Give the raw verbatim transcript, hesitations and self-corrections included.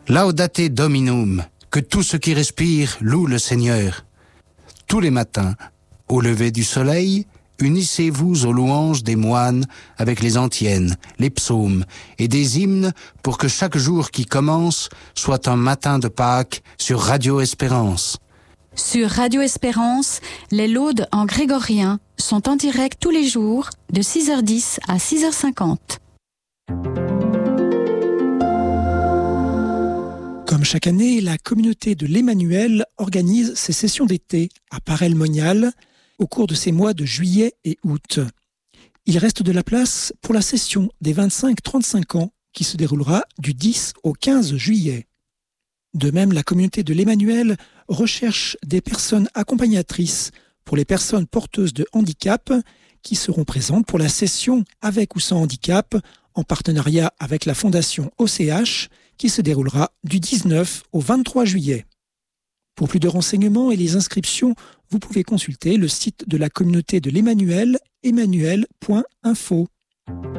Laudate Dominum, que tout ce qui respire loue le Seigneur. Tous les matins, au lever du soleil, unissez-vous aux louanges des moines avec les antiennes, les psaumes et des hymnes pour que chaque jour qui commence soit un matin de Pâques sur Radio Espérance. Sur Radio Espérance, les laudes en grégorien sont en direct tous les jours de six heures dix à six heures cinquante. Comme chaque année, la communauté de l'Emmanuel organise ses sessions d'été à Paray-le-Monial au cours de ces mois de juillet et août. Il reste de la place pour la session des vingt-cinq trente-cinq ans qui se déroulera du dix au quinze juillet. De même, la communauté de l'Emmanuel recherche des personnes accompagnatrices pour les personnes porteuses de handicap qui seront présentes pour la session avec ou sans handicap en partenariat avec la Fondation O C H qui se déroulera du dix-neuf au vingt-trois juillet. Pour plus de renseignements et les inscriptions, vous pouvez consulter le site de la communauté de l'Emmanuel, emmanuel point info.